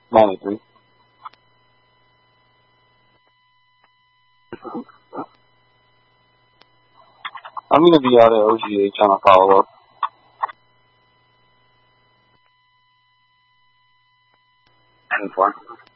93. I'm gonna be out at OGA trying to follow up. 10-4.